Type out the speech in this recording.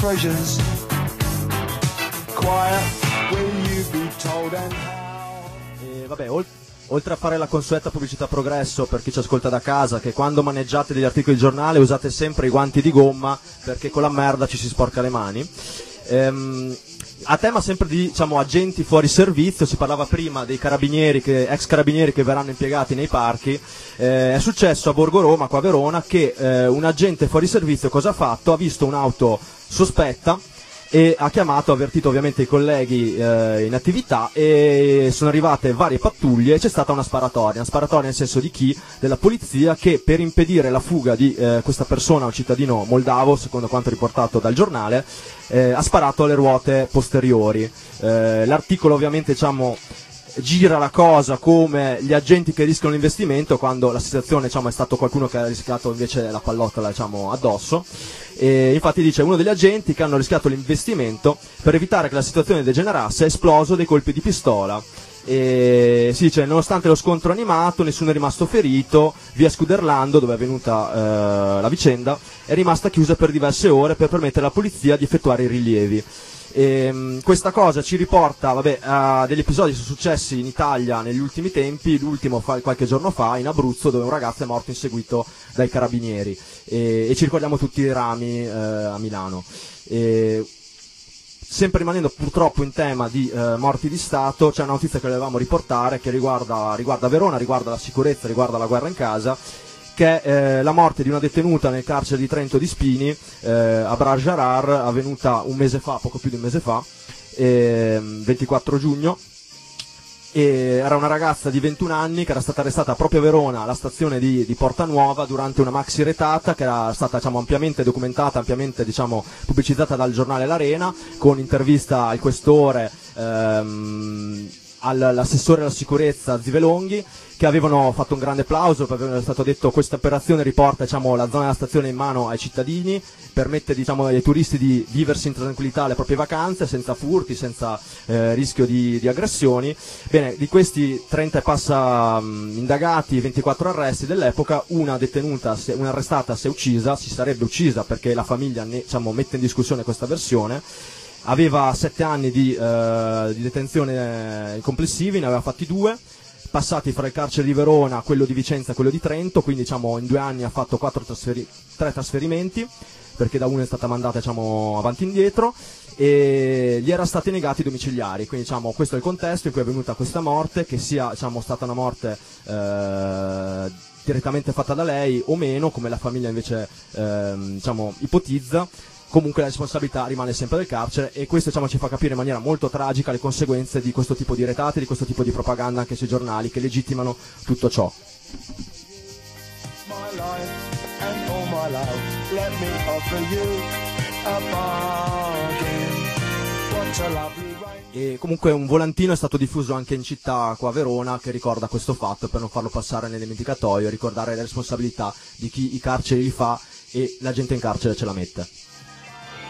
treasures. Quiet, will you be told and how? E vabbè, oltre a fare la consueta pubblicità progresso per chi ci ascolta da casa, che quando maneggiate degli articoli di giornale usate sempre i guanti di gomma perché con la merda ci si sporca le mani. A tema sempre di, diciamo, agenti fuori servizio, si parlava prima dei carabinieri, ex carabinieri che verranno impiegati nei parchi. È successo a Borgo Roma, qua a Verona, che un agente fuori servizio cosa ha fatto? Ha visto un'auto sospetta e ha avvertito ovviamente i colleghi in attività, e sono arrivate varie pattuglie e c'è stata una sparatoria nel senso di chi? Della polizia, che per impedire la fuga di questa persona, un cittadino moldavo, secondo quanto riportato dal giornale, ha sparato alle ruote posteriori. L'articolo ovviamente, diciamo, gira la cosa come gli agenti che rischiano l'investimento, quando la situazione, diciamo, è stato qualcuno che ha rischiato invece la pallottola, diciamo, addosso. E infatti dice: uno degli agenti che hanno rischiato l'investimento per evitare che la situazione degenerasse è esploso dei colpi di pistola. E si dice: nonostante lo scontro animato, nessuno è rimasto ferito. Via Scuderlando, dove è avvenuta la vicenda, è rimasta chiusa per diverse ore per permettere alla polizia di effettuare i rilievi. Questa cosa ci riporta, vabbè, a degli episodi che sono successi in Italia negli ultimi tempi. L'ultimo qualche giorno fa in Abruzzo, dove un ragazzo è morto inseguito dai carabinieri, e ci ricordiamo tutti i rami a Milano. Sempre rimanendo purtroppo in tema di morti di Stato, c'è una notizia che volevamo riportare che riguarda Verona, riguarda la sicurezza, riguarda la guerra in casa, che è la morte di una detenuta nel carcere di Trento di Spini, a Brajarar, avvenuta un mese fa, poco più di un mese fa, 24 giugno. Era una ragazza di 21 anni che era stata arrestata proprio a Verona, alla stazione di Porta Nuova, durante una maxi retata che era stata, diciamo, ampiamente documentata, ampiamente, diciamo, pubblicizzata dal giornale L'Arena, con intervista al questore, all'assessore alla sicurezza Zivelonghi, che avevano fatto un grande applauso, perché è stato detto: questa operazione riporta, diciamo, la zona della stazione in mano ai cittadini, permette, diciamo, ai turisti di viversi in tranquillità le proprie vacanze, senza furti, senza rischio di aggressioni. Bene, di questi 30 e passa indagati, 24 arresti dell'epoca, una arrestata si sarebbe uccisa, perché la famiglia diciamo, mette in discussione questa versione. Aveva 7 anni di detenzione complessivi, ne aveva fatti 2, passati fra il carcere di Verona, quello di Vicenza e quello di Trento, quindi, diciamo, in 2 anni ha fatto 3 trasferimenti, perché da uno è stata mandata, diciamo, avanti e indietro, e gli era stati negati i domiciliari. Quindi, diciamo, questo è il contesto in cui è avvenuta questa morte, che sia, diciamo, stata una morte direttamente fatta da lei o meno, come la famiglia invece diciamo, ipotizza. Comunque la responsabilità rimane sempre del carcere, e questo, diciamo, ci fa capire in maniera molto tragica le conseguenze di questo tipo di retate, di questo tipo di propaganda anche sui giornali, che legittimano tutto ciò. E comunque un volantino è stato diffuso anche in città qua a Verona, che ricorda questo fatto, per non farlo passare nel dimenticatoio, ricordare le responsabilità di chi i carceri li fa e la gente in carcere ce la mette.